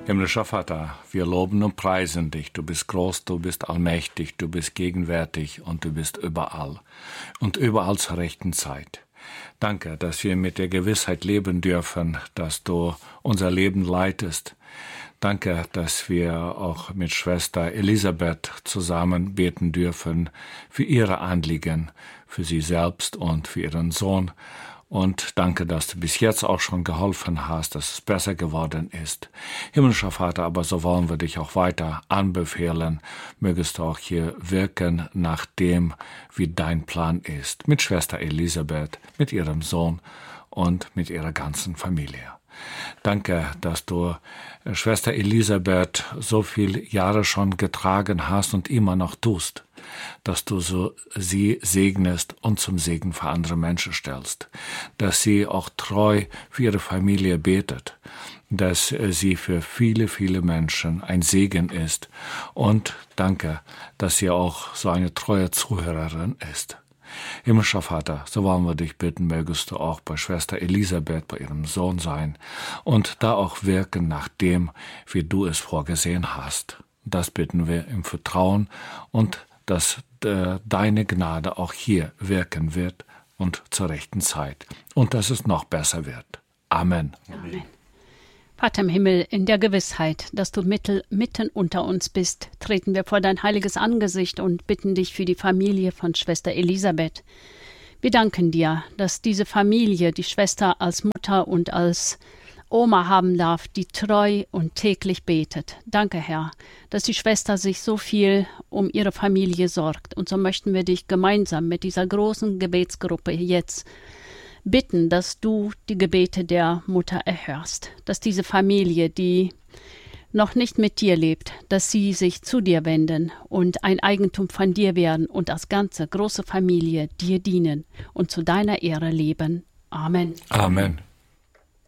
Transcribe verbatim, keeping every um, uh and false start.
Himmlischer Vater, wir loben und preisen dich. Du bist groß, du bist allmächtig, du bist gegenwärtig und du bist überall. Und überall zur rechten Zeit. Danke, dass wir mit der Gewissheit leben dürfen, dass du unser Leben leitest. Danke, dass wir auch mit Schwester Elisabeth zusammen beten dürfen für ihre Anliegen, für sie selbst und für ihren Sohn. Und danke, dass du bis jetzt auch schon geholfen hast, dass es besser geworden ist. Himmlischer Vater, aber so wollen wir dich auch weiter anbefehlen. Mögest du auch hier wirken nach dem, wie dein Plan ist. Mit Schwester Elisabeth, mit ihrem Sohn und mit ihrer ganzen Familie. Danke, dass du Schwester Elisabeth so viele Jahre schon getragen hast und immer noch tust. Dass du so sie segnest und zum Segen für andere Menschen stellst. Dass sie auch treu für ihre Familie betet. Dass sie für viele, viele Menschen ein Segen ist. Und danke, dass sie auch so eine treue Zuhörerin ist. Himmlischer Vater, so wollen wir dich bitten, mögest du auch bei Schwester Elisabeth, bei ihrem Sohn sein und da auch wirken nach dem, wie du es vorgesehen hast. Das bitten wir im Vertrauen und dass äh, deine Gnade auch hier wirken wird und zur rechten Zeit und dass es noch besser wird. Amen. Amen. Vater im Himmel, in der Gewissheit, dass du mittel, mitten unter uns bist, treten wir vor dein heiliges Angesicht und bitten dich für die Familie von Schwester Elisabeth. Wir danken dir, dass diese Familie die Schwester als Mutter und als Oma haben darf, die treu und täglich betet. Danke, Herr, dass die Schwester sich so viel um ihre Familie sorgt. Und so möchten wir dich gemeinsam mit dieser großen Gebetsgruppe jetzt bitten, dass du die Gebete der Mutter erhörst, dass diese Familie, die noch nicht mit dir lebt, dass sie sich zu dir wenden und ein Eigentum von dir werden und als ganze große Familie dir dienen und zu deiner Ehre leben. Amen. Amen.